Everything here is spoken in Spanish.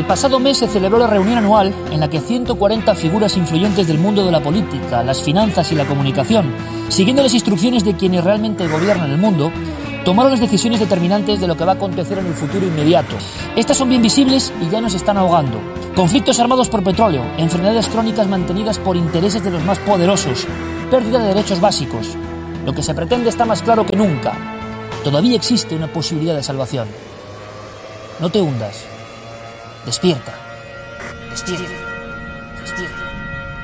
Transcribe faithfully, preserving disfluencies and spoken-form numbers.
pasado mes se celebró la reunión anual en la que ciento cuarenta figuras influyentes del mundo de la política, las finanzas y la comunicación, siguiendo las instrucciones de quienes realmente gobiernan el mundo, tomaron las decisiones determinantes de lo que va a acontecer en el futuro inmediato. Estas son bien visibles y ya nos están ahogando. Conflictos armados por petróleo, enfermedades crónicas mantenidas por intereses de los más poderosos, pérdida de derechos básicos. Lo que se pretende está más claro que nunca. Todavía existe una posibilidad de salvación. No te hundas. Despierta. Despierta. Despierta.